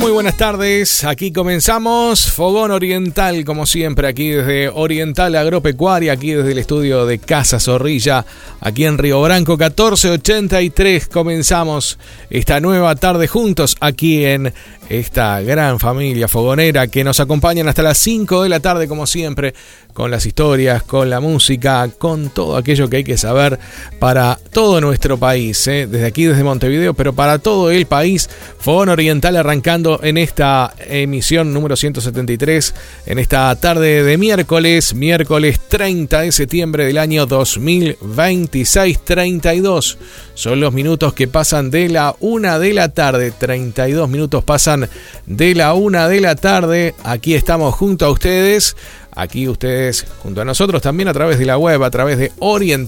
Muy buenas tardes, aquí comenzamos Fogón Oriental, como siempre, aquí desde Oriental Agropecuaria, aquí desde el estudio de Casa Zorrilla, aquí en Río Branco 1483. Comenzamos esta nueva tarde juntos aquí en esta gran familia fogonera que nos acompañan hasta las 5 de la tarde, como siempre, con las historias, con la música, con todo aquello que hay que saber para todo nuestro país, desde aquí, desde Montevideo, pero para todo el país. Fogón Oriental arrancando en esta emisión número 173, en esta tarde de miércoles 30 de septiembre del año 2026. 32 son los minutos que pasan de la 1 de la tarde, 32 minutos pasan de la 1 de la tarde. Aquí estamos junto a ustedes. Aquí ustedes junto a nosotros también a través de la web, a través de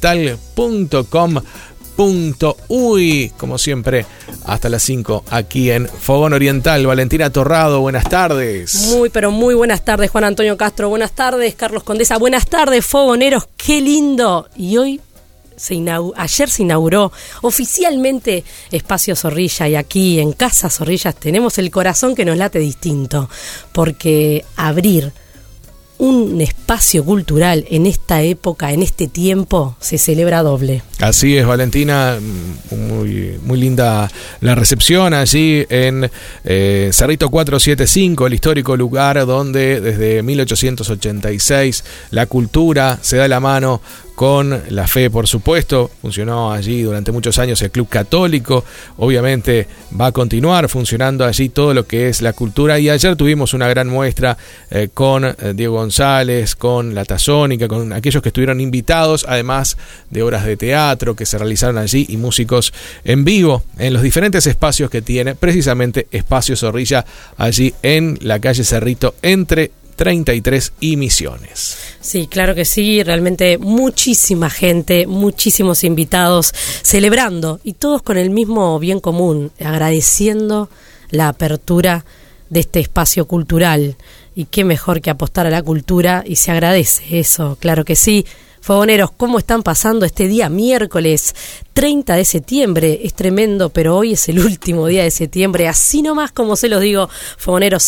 oriental.com.uy, como siempre, hasta las 5 aquí en Fogón Oriental. Valentina Torrado, buenas tardes. Muy buenas tardes, Juan Antonio Castro. Buenas tardes, Carlos Condesa. Buenas tardes, fogoneros. Qué lindo. Y hoy, ayer se inauguró oficialmente Espacio Zorrilla, y aquí en Casa Zorrillas tenemos el corazón que nos late distinto, porque abrir un espacio cultural en esta época, en este tiempo, se celebra doble. Así es, Valentina, muy linda la recepción allí en Cerrito 475, el histórico lugar donde desde 1886 la cultura se da la mano con la fe, por supuesto. Funcionó allí durante muchos años el Club Católico, obviamente va a continuar funcionando allí todo lo que es la cultura, y ayer tuvimos una gran muestra con Diego González, con La Tazónica, con aquellos que estuvieron invitados, además de obras de teatro que se realizaron allí y músicos en vivo en los diferentes espacios que tiene precisamente Espacio Zorrilla, allí en la calle Cerrito entre 33 y Misiones. Sí, claro que sí, realmente muchísima gente, muchísimos invitados celebrando, y todos con el mismo bien común, agradeciendo la apertura de este espacio cultural. Y qué mejor que apostar a la cultura, y se agradece eso, claro que sí. Fogoneros, ¿cómo están pasando este día miércoles 30 de septiembre? Es tremendo, pero hoy es el último día de septiembre. Así nomás como se los digo, fogoneros,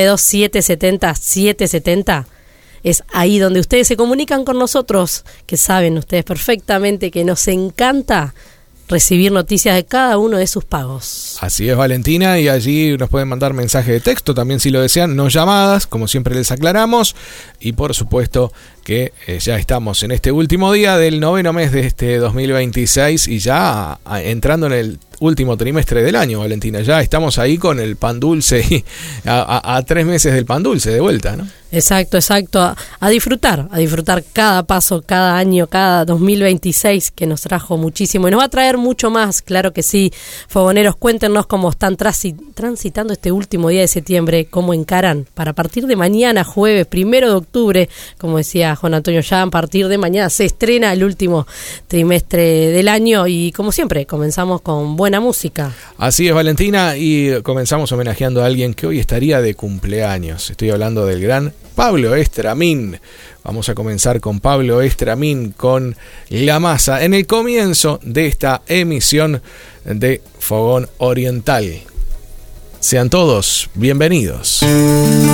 092-770-770. Es ahí donde ustedes se comunican con nosotros, que saben ustedes perfectamente que nos encanta recibir noticias de cada uno de sus pagos. Así es, Valentina, y allí nos pueden mandar mensaje de texto también si lo desean, no llamadas, como siempre les aclaramos, y por supuesto que ya estamos en este último día del noveno mes de este 2026 y ya entrando en el último trimestre del año, Valentina. Ya estamos ahí con el pan dulce y a 3 meses del pan dulce de vuelta, ¿no? Exacto. A disfrutar cada paso, cada año, cada 2026 que nos trajo muchísimo y nos va a traer mucho más, claro que sí. Fogoneros, cuéntenos cómo están transitando este último día de septiembre, cómo encaran para a partir de mañana, jueves 1 de octubre, como decía Juan Antonio, ya a partir de mañana se estrena el último trimestre del año, y como siempre comenzamos con buena música. Así es, Valentina, y comenzamos homenajeando a alguien que hoy estaría de cumpleaños. Estoy hablando del gran Pablo Estramín. Vamos a comenzar con Pablo Estramín, con La Masa, en el comienzo de esta emisión de Fogón Oriental. Sean todos bienvenidos.